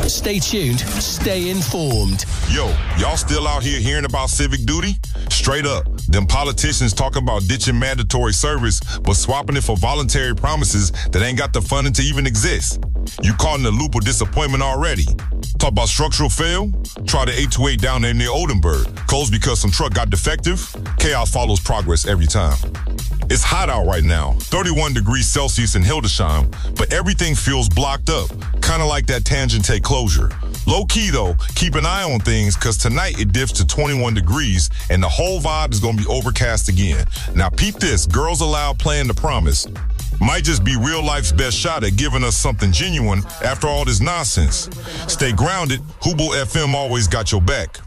Stay tuned, stay informed. Yo, y'all still out here hearing about civic duty? Straight up, them politicians talking about ditching mandatory service, but swapping it for voluntary promises that ain't got the funding to even exist. You caught in the loop of disappointment already. Talk about structural fail? Try the 828 down there near Oldenburg. Closed because some truck got defective? Chaos follows progress every time. It's hot out right now, 31 degrees Celsius in Hildesheim, but everything feels blocked up, kind of like that Tangente closure. Low key though, keep an eye on things because tonight it dips to 21 degrees and the whole vibe is going to be overcast again. Now peep this, Girls Aloud playing The Promise. Might just be real life's best shot at giving us something genuine after all this nonsense. Stay grounded, Hubel FM always got your back.